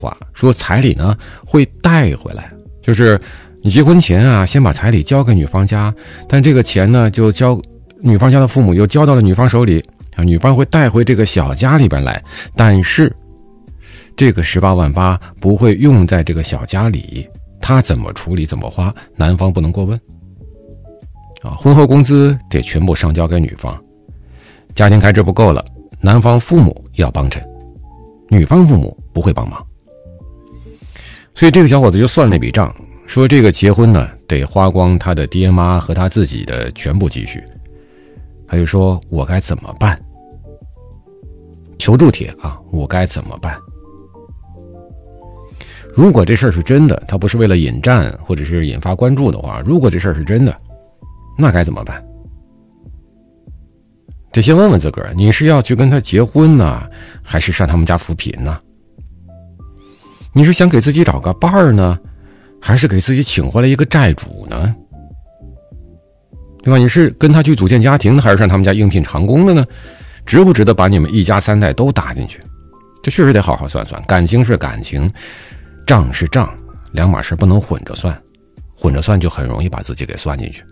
话，说彩礼呢会带回来，就是你结婚前啊，先把彩礼交给女方家，但这个钱呢就交女方家的父母又交到了女方手里，女方会带回这个小家里边来，但是这个18万8不会用在这个小家里，他怎么处理怎么花，男方不能过问婚后工资得全部上交给女方，家庭开支不够了，男方父母要帮衬，女方父母不会帮忙。所以这个小伙子就算了那笔账，说这个结婚呢得花光他的爹妈和他自己的全部积蓄，他就说我该怎么办，求助帖我该怎么办。如果这事儿是真的，他不是为了引战或者是引发关注的话，如果这事儿是真的，那该怎么办？得先问问自个儿，你是要去跟他结婚呢，还是上他们家扶贫呢？你是想给自己找个伴儿呢，还是给自己请回来一个债主呢？对吧？你是跟他去组建家庭，还是上他们家应聘长工的呢？值不值得把你们一家3代都搭进去？这确实得好好算算，感情是感情，账是账，两码事不能混着算，混着算就很容易把自己给算进去。